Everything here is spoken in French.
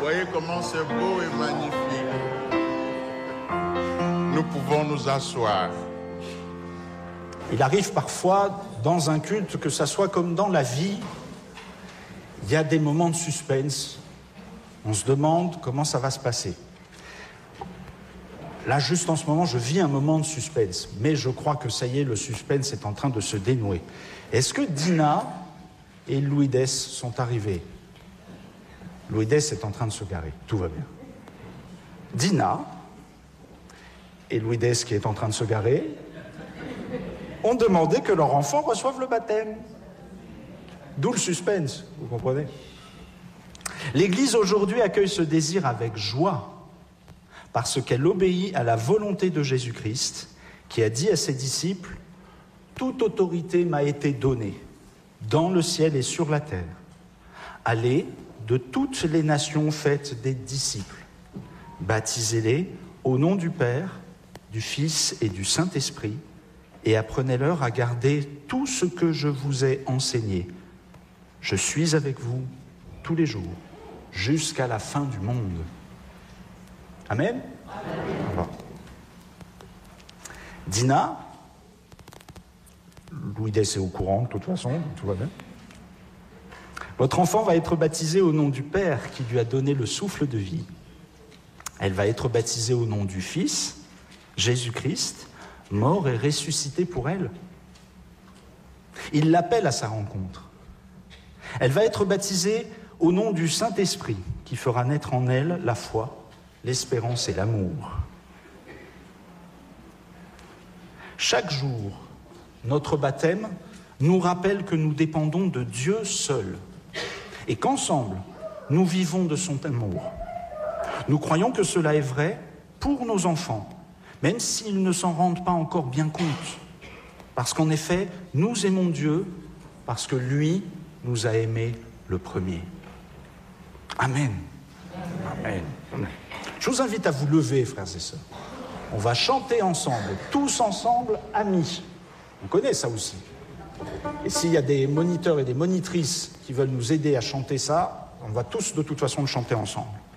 Voyez comment c'est beau et magnifique. Nous pouvons nous asseoir. Il arrive parfois dans un culte que ça soit comme dans la vie, il y a des moments de suspense. On se demande comment ça va se passer. Là, juste en ce moment, je vis un moment de suspense. Mais je crois que ça y est, le suspense est en train de se dénouer. Est-ce que Dina et Louis-Dès sont arrivés? Louis-Dès est en train de se garer. Tout va bien. Dina et Louis-Dès, qui est en train de se garer, ont demandé que leur enfant reçoive le baptême. D'où le suspense, vous comprenez? L'Église aujourd'hui accueille ce désir avec joie, parce qu'elle obéit à la volonté de Jésus-Christ, qui a dit à ses disciples « Toute autorité m'a été donnée, dans le ciel et sur la terre. Allez de toutes les nations, faites des disciples. Baptisez-les au nom du Père, du Fils et du Saint-Esprit, et apprenez-leur à garder tout ce que je vous ai enseigné. Je suis avec vous tous les jours, jusqu'à la fin du monde. » Amen. Amen. Dina, Louis-Dès est au courant, de toute façon, tout va bien. Votre enfant va être baptisé au nom du Père qui lui a donné le souffle de vie. Elle va être baptisée au nom du Fils, Jésus-Christ, mort et ressuscité pour elle. Il l'appelle à sa rencontre. Elle va être baptisée au nom du Saint-Esprit qui fera naître en elle la foi, l'espérance et l'amour. Chaque jour, notre baptême nous rappelle que nous dépendons de Dieu seul et qu'ensemble, nous vivons de son amour. Nous croyons que cela est vrai pour nos enfants, même s'ils ne s'en rendent pas encore bien compte. Parce qu'en effet, nous aimons Dieu parce que lui nous a aimés le premier. Amen. Amen. Je vous invite à vous lever, frères et sœurs. On va chanter ensemble, tous ensemble, amis. On connaît ça aussi. Et s'il y a des moniteurs et des monitrices qui veulent nous aider à chanter ça, on va tous de toute façon le chanter ensemble.